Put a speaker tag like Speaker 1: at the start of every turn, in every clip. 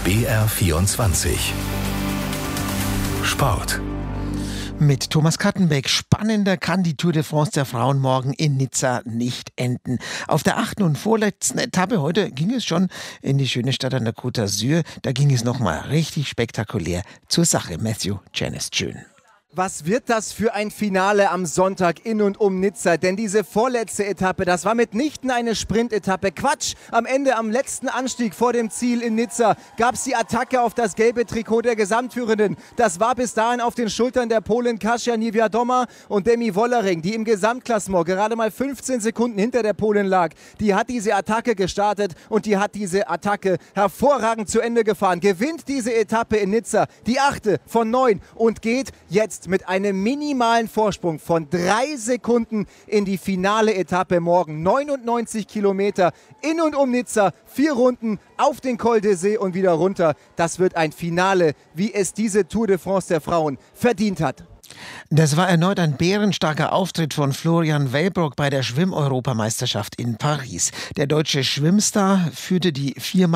Speaker 1: BR24 Sport.
Speaker 2: Mit Thomas Kattenbeck. Spannender kann die Tour de France der Frauen morgen in Nizza nicht enden. Auf der 8. und vorletzten Etappe heute ging es schon in die schöne Stadt an der Côte d'Azur. Da ging es nochmal richtig spektakulär zur Sache. Matthew Jannis-Schön.
Speaker 3: Was wird das für ein Finale am Sonntag in und um Nizza? Denn diese vorletzte Etappe, das war mitnichten eine Sprintetappe. Quatsch! Am Ende, am letzten Anstieg vor dem Ziel in Nizza, gab es die Attacke auf das gelbe Trikot der Gesamtführenden. Das war bis dahin auf den Schultern der Polin Kasia Niewiadoma und Demi Wollering, die im Gesamtklassement gerade mal 15 Sekunden hinter der Polin lag. Die hat diese Attacke gestartet und die hat diese Attacke hervorragend zu Ende gefahren. Gewinnt diese Etappe in Nizza, die 8. von 9 und geht jetzt mit einem minimalen Vorsprung von 3 Sekunden in die finale Etappe morgen. 99 Kilometer in und um Nizza, 4 Runden auf den Col d'Azur und wieder runter. Das wird ein Finale, wie es diese Tour de France der Frauen verdient hat.
Speaker 2: Das war erneut ein bärenstarker Auftritt von Florian Wellbrock bei der Schwimm-Europameisterschaft in Paris. Der deutsche Schwimmstar führte die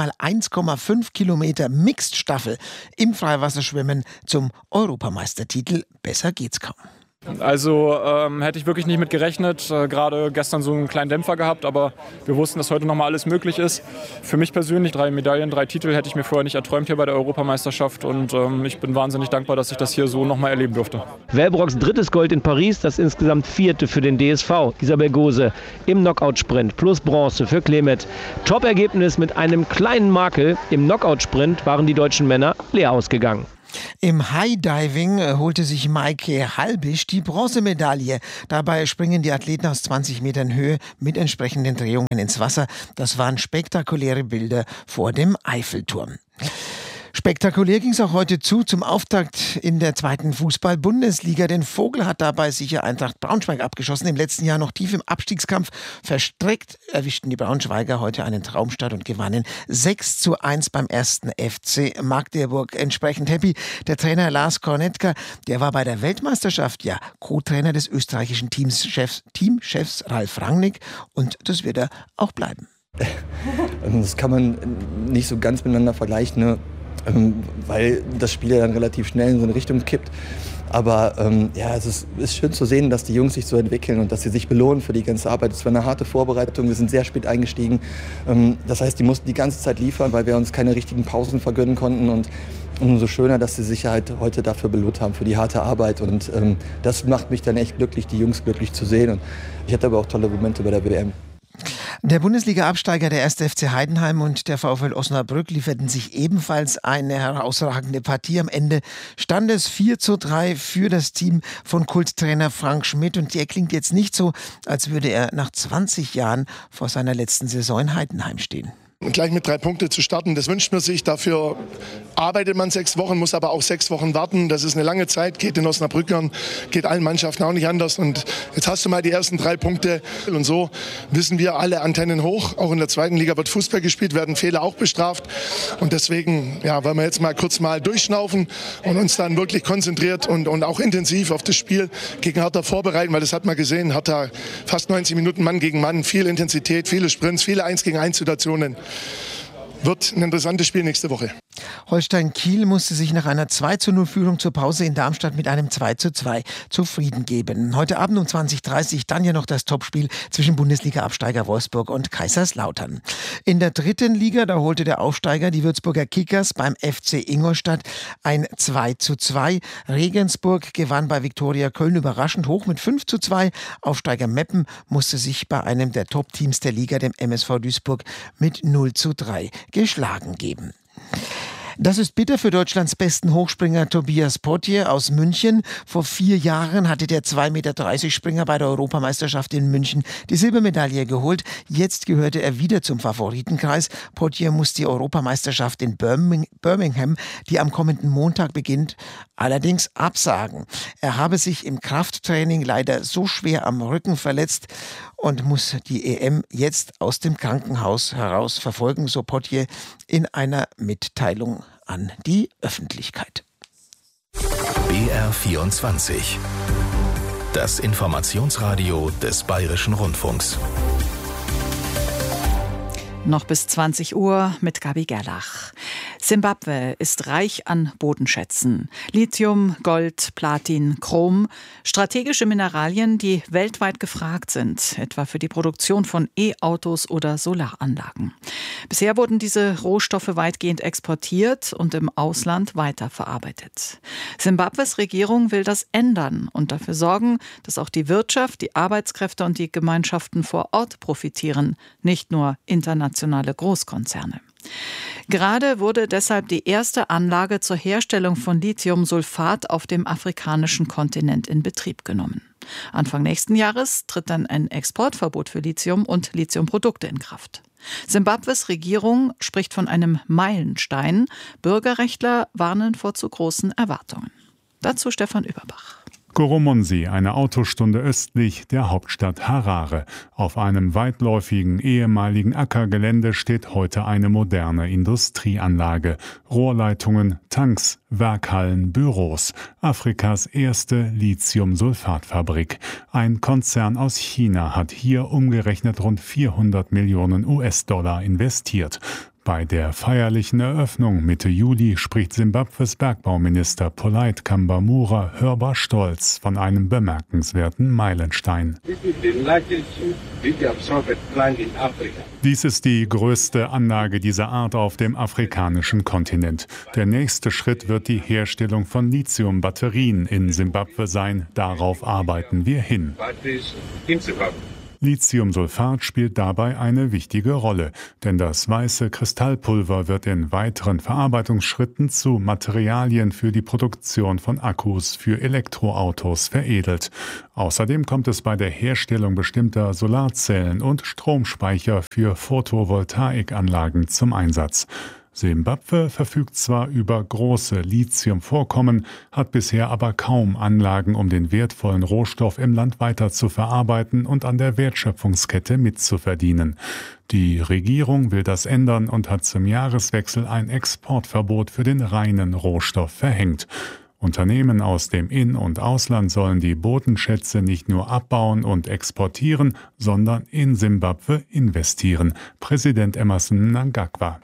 Speaker 2: 4x1,5 Kilometer Mixed-Staffel im Freiwasserschwimmen zum Europameistertitel. Besser geht's kaum.
Speaker 4: Also hätte ich wirklich nicht mit gerechnet. Gerade gestern so einen kleinen Dämpfer gehabt, aber wir wussten, dass heute nochmal alles möglich ist. Für mich persönlich 3 Medaillen, 3 Titel hätte ich mir vorher nicht erträumt hier bei der Europameisterschaft und ich bin wahnsinnig dankbar, dass ich das hier so nochmal erleben durfte.
Speaker 5: Wellbrocks 3. Gold in Paris, das insgesamt 4. für den DSV. Isabel Gose im Knockout-Sprint plus Bronze für Klemet. Top-Ergebnis mit einem kleinen Makel. Im Knockout-Sprint waren die deutschen Männer leer ausgegangen.
Speaker 2: Im High-Diving holte sich Maike Halbisch die Bronzemedaille. Dabei springen die Athleten aus 20 Metern Höhe mit entsprechenden Drehungen ins Wasser. Das waren spektakuläre Bilder vor dem Eiffelturm. Spektakulär ging es auch heute zum Auftakt in der 2. Fußball-Bundesliga. Den Vogel hat dabei sicher Eintracht Braunschweig abgeschossen. Im letzten Jahr noch tief im Abstiegskampf verstrickt, erwischten die Braunschweiger heute einen Traumstart und gewannen 6:1 beim 1. FC Magdeburg. Entsprechend happy der Trainer Lars Kornetka. Der war bei der Weltmeisterschaft ja Co-Trainer des österreichischen Teamchefs Ralf Rangnick und das wird er auch bleiben.
Speaker 6: Das kann man nicht so ganz miteinander vergleichen, ne? Weil das Spiel ja dann relativ schnell in so eine Richtung kippt. Aber es ist schön zu sehen, dass die Jungs sich so entwickeln und dass sie sich belohnen für die ganze Arbeit. Es war eine harte Vorbereitung, wir sind sehr spät eingestiegen. Das heißt, die mussten die ganze Zeit liefern, weil wir uns keine richtigen Pausen vergönnen konnten. Und umso schöner, dass sie sich halt heute dafür belohnt haben, für die harte Arbeit. Und das macht mich dann echt glücklich, die Jungs glücklich zu sehen. Und ich hatte aber auch tolle Momente bei der WM.
Speaker 2: Der Bundesliga-Absteiger, der 1. FC Heidenheim und der VfL Osnabrück lieferten sich ebenfalls eine herausragende Partie. Am Ende stand es 4:3 für das Team von Kulttrainer Frank Schmidt. Und der klingt jetzt nicht so, als würde er nach 20 Jahren vor seiner letzten Saison in Heidenheim stehen.
Speaker 7: Gleich mit 3 Punkten zu starten, das wünscht man sich. Dafür arbeitet man 6 Wochen, muss aber auch 6 Wochen warten. Das ist eine lange Zeit, geht den Osnabrückern, geht allen Mannschaften auch nicht anders. Und jetzt hast du mal die ersten 3 Punkte. Und so wissen wir alle Antennen hoch. Auch in der 2. Liga wird Fußball gespielt, werden Fehler auch bestraft. Und deswegen wollen wir jetzt mal kurz durchschnaufen und uns dann wirklich konzentriert und auch intensiv auf das Spiel gegen Hertha vorbereiten. Weil das hat man gesehen, Hertha fast 90 Minuten Mann gegen Mann, viel Intensität, viele Sprints, viele 1-gegen-1-Situationen. Wird ein interessantes Spiel nächste Woche.
Speaker 2: Holstein Kiel musste sich nach einer 2:0-Führung zur Pause in Darmstadt mit einem 2:2 zufrieden geben. Heute Abend um 20:30 dann ja noch das Topspiel zwischen Bundesliga-Absteiger Wolfsburg und Kaiserslautern. In der 3. Liga, da holte der Aufsteiger, die Würzburger Kickers, beim FC Ingolstadt ein 2:2. Regensburg gewann bei Viktoria Köln überraschend hoch mit 5:2. Aufsteiger Meppen musste sich bei einem der Top-Teams der Liga, dem MSV Duisburg, mit 0:3 geschlagen geben. Das ist bitter für Deutschlands besten Hochspringer Tobias Potier aus München. Vor 4 Jahren hatte der 2,30 Meter Springer bei der Europameisterschaft in München die Silbermedaille geholt. Jetzt gehörte er wieder zum Favoritenkreis. Potier muss die Europameisterschaft in Birmingham, die am kommenden Montag beginnt, allerdings absagen. Er habe sich im Krafttraining leider so schwer am Rücken verletzt und muss die EM jetzt aus dem Krankenhaus heraus verfolgen, so Potier in einer Mitteilung an die Öffentlichkeit.
Speaker 1: BR24. Das Informationsradio des Bayerischen Rundfunks.
Speaker 8: Noch bis 20 Uhr mit Gabi Gerlach. Simbabwe ist reich an Bodenschätzen. Lithium, Gold, Platin, Chrom. Strategische Mineralien, die weltweit gefragt sind, etwa für die Produktion von E-Autos oder Solaranlagen. Bisher wurden diese Rohstoffe weitgehend exportiert und im Ausland weiterverarbeitet. Simbabwes Regierung will das ändern und dafür sorgen, dass auch die Wirtschaft, die Arbeitskräfte und die Gemeinschaften vor Ort profitieren, nicht nur international Großkonzerne. Gerade wurde deshalb die erste Anlage zur Herstellung von Lithiumsulfat auf dem afrikanischen Kontinent in Betrieb genommen. Anfang nächsten Jahres tritt dann ein Exportverbot für Lithium und Lithiumprodukte in Kraft. Simbabwes Regierung spricht von einem Meilenstein. Bürgerrechtler warnen vor zu großen Erwartungen. Dazu Stefan Überbach.
Speaker 9: Goromonzi, eine Autostunde östlich der Hauptstadt Harare. Auf einem weitläufigen ehemaligen Ackergelände steht heute eine moderne Industrieanlage. Rohrleitungen, Tanks, Werkhallen, Büros. Afrikas erste Lithiumsulfatfabrik. Ein Konzern aus China hat hier umgerechnet rund 400 Millionen US-Dollar investiert. Bei der feierlichen Eröffnung Mitte Juli spricht Simbabwes Bergbauminister Polite Kambamura hörbar stolz von einem bemerkenswerten Meilenstein. Dies ist die größte Anlage dieser Art auf dem afrikanischen Kontinent. Der nächste Schritt wird die Herstellung von Lithiumbatterien in Simbabwe sein. Darauf arbeiten wir hin. Lithiumsulfat spielt dabei eine wichtige Rolle, denn das weiße Kristallpulver wird in weiteren Verarbeitungsschritten zu Materialien für die Produktion von Akkus für Elektroautos veredelt. Außerdem kommt es bei der Herstellung bestimmter Solarzellen und Stromspeicher für Photovoltaikanlagen zum Einsatz. Simbabwe verfügt zwar über große Lithiumvorkommen, hat bisher aber kaum Anlagen, um den wertvollen Rohstoff im Land weiter zu verarbeiten und an der Wertschöpfungskette mitzuverdienen. Die Regierung will das ändern und hat zum Jahreswechsel ein Exportverbot für den reinen Rohstoff verhängt. Unternehmen aus dem In- und Ausland sollen die Bodenschätze nicht nur abbauen und exportieren, sondern in Simbabwe investieren. Präsident Emmerson Mnangagwa.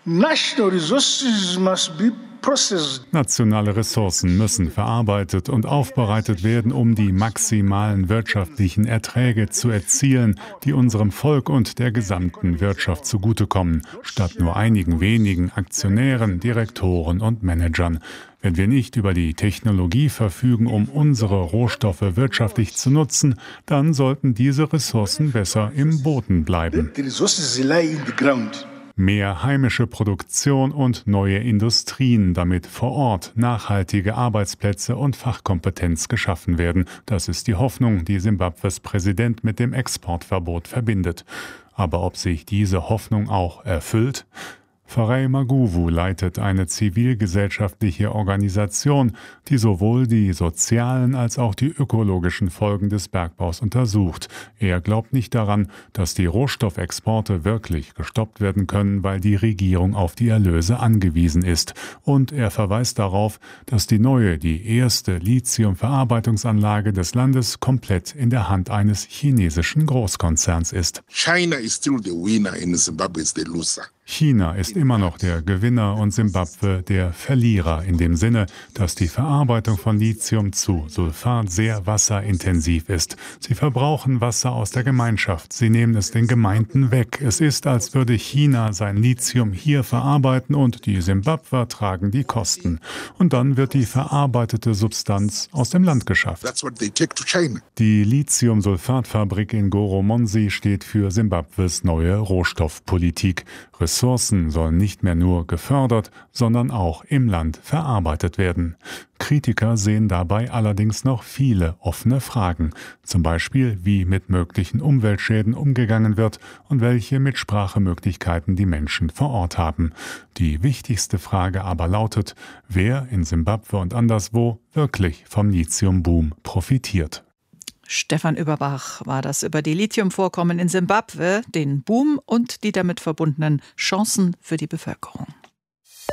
Speaker 9: Nationale Ressourcen müssen verarbeitet und aufbereitet werden, um die maximalen wirtschaftlichen Erträge zu erzielen, die unserem Volk und der gesamten Wirtschaft zugutekommen, statt nur einigen wenigen Aktionären, Direktoren und Managern. Wenn wir nicht über die Technologie verfügen, um unsere Rohstoffe wirtschaftlich zu nutzen, dann sollten diese Ressourcen besser im Boden bleiben. Mehr heimische Produktion und neue Industrien, damit vor Ort nachhaltige Arbeitsplätze und Fachkompetenz geschaffen werden. Das ist die Hoffnung, die Simbabwes Präsident mit dem Exportverbot verbindet. Aber ob sich diese Hoffnung auch erfüllt? Farai Maguwu leitet eine zivilgesellschaftliche Organisation, die sowohl die sozialen als auch die ökologischen Folgen des Bergbaus untersucht. Er glaubt nicht daran, dass die Rohstoffexporte wirklich gestoppt werden können, weil die Regierung auf die Erlöse angewiesen ist. Und er verweist darauf, dass die erste Lithiumverarbeitungsanlage des Landes komplett in der Hand eines chinesischen Großkonzerns ist.
Speaker 10: China is still the winner and Zimbabwe is the loser.
Speaker 9: China ist immer noch der Gewinner und Simbabwe der Verlierer in dem Sinne, dass die Verarbeitung von Lithium zu Sulfat sehr wasserintensiv ist. Sie verbrauchen Wasser aus der Gemeinschaft. Sie nehmen es den Gemeinden weg. Es ist, als würde China sein Lithium hier verarbeiten und die Simbabwer tragen die Kosten. Und dann wird die verarbeitete Substanz aus dem Land geschafft. Die Lithiumsulfatfabrik in Goromonzi steht für Simbabwes neue Rohstoffpolitik. Ressourcen sollen nicht mehr nur gefördert, sondern auch im Land verarbeitet werden. Kritiker sehen dabei allerdings noch viele offene Fragen. Zum Beispiel, wie mit möglichen Umweltschäden umgegangen wird und welche Mitsprachemöglichkeiten die Menschen vor Ort haben. Die wichtigste Frage aber lautet, wer in Simbabwe und anderswo wirklich vom Lithiumboom profitiert.
Speaker 8: Stefan Überbach war das über die Lithiumvorkommen in Simbabwe, den Boom und die damit verbundenen Chancen für die Bevölkerung.